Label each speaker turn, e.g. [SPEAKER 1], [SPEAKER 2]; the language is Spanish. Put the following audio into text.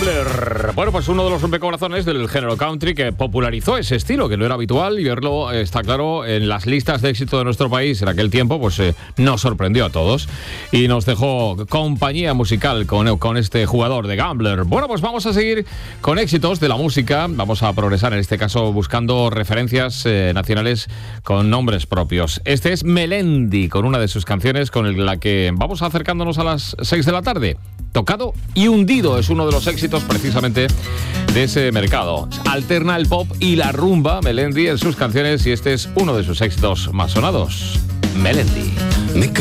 [SPEAKER 1] Gambler. Bueno, pues uno de los rompecorazones del género country que popularizó ese estilo, que no era habitual, y verlo, está claro, en las listas de éxito de nuestro país en aquel tiempo, pues nos sorprendió a todos y nos dejó compañía musical con este jugador de Gambler. Bueno, pues vamos a seguir con éxitos de la música. Vamos a progresar, en este caso, buscando referencias nacionales con nombres propios. Este es Melendi, con una de sus canciones con la que vamos acercándonos a las 6 de la tarde. Tocado y hundido es uno de los éxitos precisamente de ese mercado. Alterna el pop y la rumba, Melendi, en sus canciones, y este es uno de sus éxitos más sonados. Melendi.